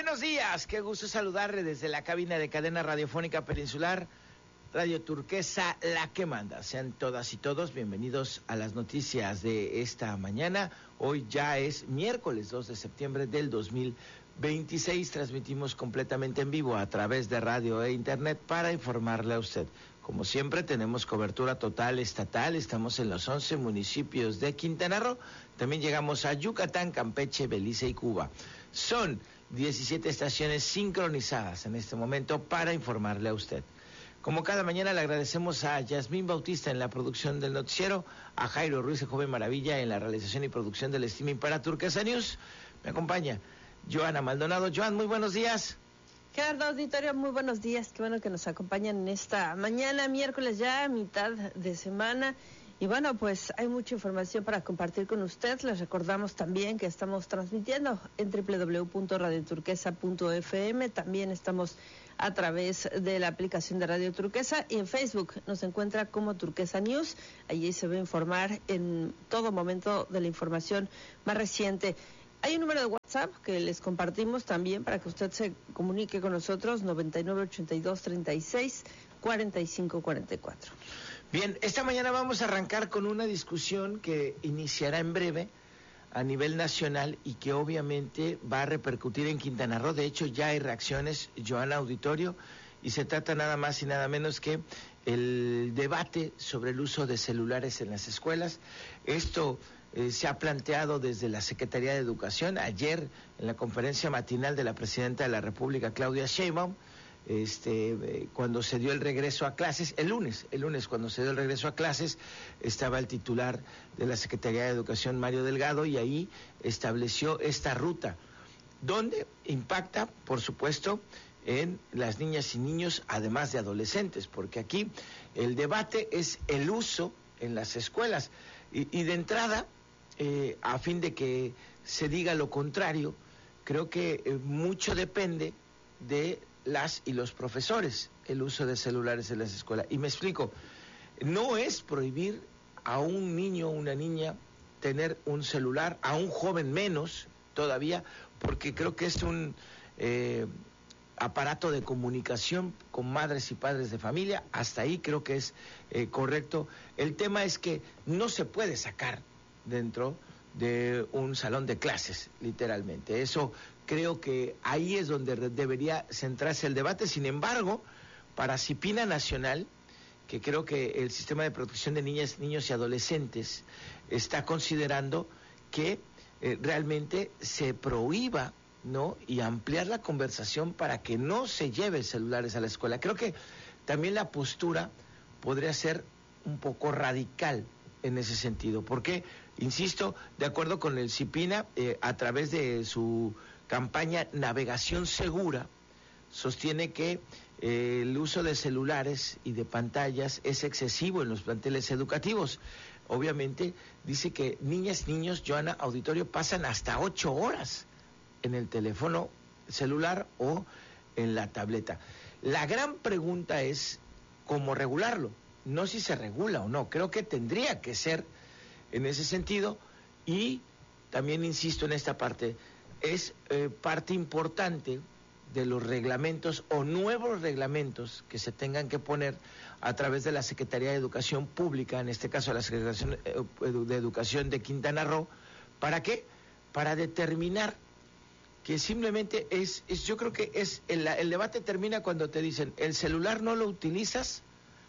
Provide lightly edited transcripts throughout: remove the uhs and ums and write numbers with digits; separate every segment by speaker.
Speaker 1: buenos días, qué gusto saludarle desde la cabina de Cadena Radiofónica Peninsular, Radio Turquesa, la que manda. Sean todas y todos bienvenidos a las noticias de esta mañana. Hoy ya es miércoles 2 de septiembre del 2026. Transmitimos completamente en vivo a través de radio e internet para informarle a usted. Como siempre, tenemos cobertura total estatal. Estamos en los 11 municipios de Quintana Roo. También llegamos a Yucatán, Campeche, Belice y Cuba. Son 17 estaciones sincronizadas en este momento para informarle a usted. Como cada mañana, le agradecemos a Yasmín Bautista en la producción del noticiero, a Jairo Ruiz, el joven maravilla, en la realización y producción del streaming para Turquesa News. Me acompaña Joana Maldonado. Joan, muy buenos días.
Speaker 2: Gerardo Auditorio, muy buenos días. Qué bueno que nos acompañan en esta mañana, miércoles ya, mitad de semana. Y bueno, pues hay mucha información para compartir con usted. Les recordamos también que estamos transmitiendo en www.radioturquesa.fm. También estamos a través de la aplicación de Radio Turquesa y en Facebook nos encuentra como Turquesa News. Allí se va a informar en todo momento de la información más reciente. Hay un número de WhatsApp que les compartimos también para que usted se comunique con nosotros, 9982364544.
Speaker 1: Bien, esta mañana vamos a arrancar con una discusión que iniciará en breve a nivel nacional y que obviamente va a repercutir en Quintana Roo. De hecho, ya hay reacciones, Joana Auditorio, y se trata nada más y nada menos que el debate sobre el uso de celulares en las escuelas. Esto se ha planteado desde la Secretaría de Educación. Ayer, en la conferencia matinal de la Presidenta de la República, Claudia Sheinbaum, cuando se dio el regreso a clases, el lunes cuando se dio el regreso a clases, estaba el titular de la Secretaría de Educación, Mario Delgado, y ahí estableció esta ruta, donde impacta, por supuesto, en las niñas y niños, además de adolescentes, porque aquí el debate es el uso en las escuelas, y de entrada, a fin de que se diga lo contrario, creo que mucho depende de las y los profesores el uso de celulares en las escuelas. Y me explico, no es prohibir a un niño o una niña tener un celular, a un joven menos todavía, porque creo que es un aparato de comunicación con madres y padres de familia. Hasta ahí creo que es correcto. El tema es que no se puede sacar dentro de un salón de clases, literalmente. Eso creo que ahí es donde debería centrarse el debate. Sin embargo, para CIPINA Nacional, que creo que el Sistema de Protección de Niñas, Niños y Adolescentes está considerando que realmente se prohíba, ¿no?, y ampliar la conversación para que no se lleven celulares a la escuela. Creo que también la postura podría ser un poco radical en ese sentido, porque, insisto, de acuerdo con el CIPINA, a través de su campaña Navegación Segura, sostiene que el uso de celulares y de pantallas es excesivo en los planteles educativos. Obviamente, dice que niñas, niños, Joana Auditorio, pasan hasta 8 horas en el teléfono celular o en la tableta. La gran pregunta es cómo regularlo, no si se regula o no. Creo que tendría que ser en ese sentido, y también insisto en esta parte, es parte importante de los reglamentos o nuevos reglamentos que se tengan que poner a través de la Secretaría de Educación Pública, en este caso la Secretaría de Educación de Quintana Roo. ¿Para qué? Para determinar que simplemente yo creo que el debate termina cuando te dicen, el celular no lo utilizas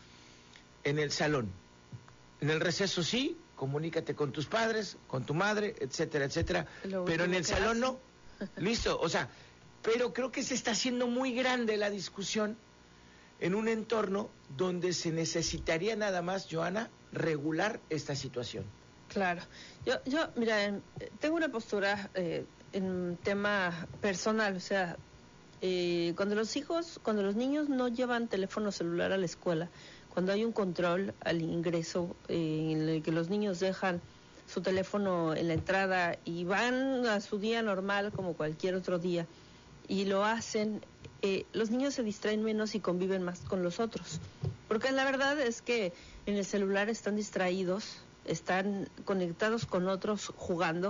Speaker 1: en el salón, en el receso sí, comunícate con tus padres, con tu madre, etcétera, etcétera, pero en el salón no. Listo, o sea, pero creo que se está haciendo muy grande la discusión en un entorno donde se necesitaría nada más, Joana, regular esta situación.
Speaker 2: Claro. Yo mira, tengo una postura en tema personal, o sea, cuando los niños no llevan teléfono celular a la escuela, cuando hay un control al ingreso en el que los niños dejan su teléfono en la entrada y van a su día normal como cualquier otro día y lo hacen, los niños se distraen menos y conviven más con los otros, porque la verdad es que en el celular están distraídos, están conectados con otros jugando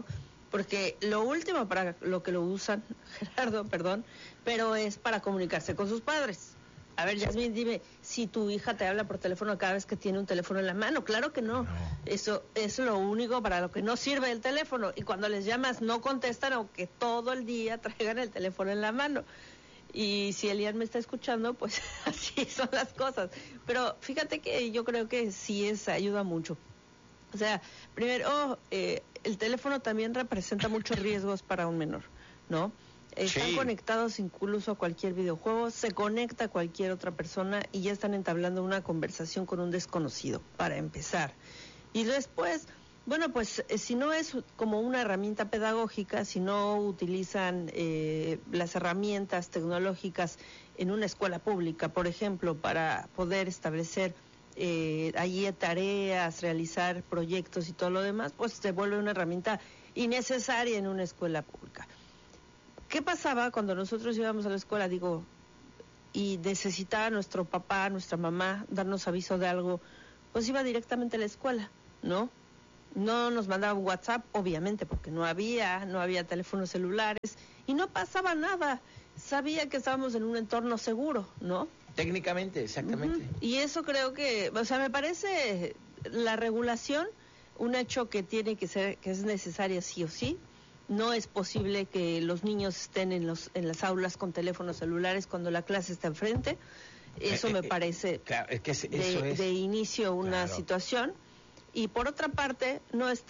Speaker 2: porque lo último para lo que lo usan, Gerardo, perdón, pero es para comunicarse con sus padres. A ver, Yasmín, dime, si tu hija te habla por teléfono cada vez que tiene un teléfono en la mano, claro que no. Eso es lo único para lo que no sirve el teléfono. Y cuando les llamas no contestan, aunque todo el día traigan el teléfono en la mano. Y si Elian me está escuchando, pues así son las cosas. Pero fíjate que yo creo que sí ayuda mucho. O sea, primero, el teléfono también representa muchos riesgos para un menor, ¿no? Están conectados incluso a cualquier videojuego, se conecta a cualquier otra persona y ya están entablando una conversación con un desconocido, para empezar. Y después, bueno, pues si no es como una herramienta pedagógica, si no utilizan las herramientas tecnológicas en una escuela pública, por ejemplo, para poder establecer allí tareas, realizar proyectos y todo lo demás, pues se vuelve una herramienta innecesaria en una escuela pública. ¿Qué pasaba cuando nosotros íbamos a la escuela, y necesitaba nuestro papá, nuestra mamá darnos aviso de algo? Pues iba directamente a la escuela, ¿no? No nos mandaba un WhatsApp, obviamente, porque no había teléfonos celulares y no pasaba nada. Sabía que estábamos en un entorno seguro, ¿no?
Speaker 1: Técnicamente, exactamente.
Speaker 2: Y eso creo que, o sea, me parece la regulación un hecho que tiene que ser, que es necesaria sí o sí. No es posible que los niños estén en las aulas con teléfonos celulares cuando la clase está enfrente. Eso me parece
Speaker 1: claro, es que eso
Speaker 2: de inicio una situación. Y por otra parte, no está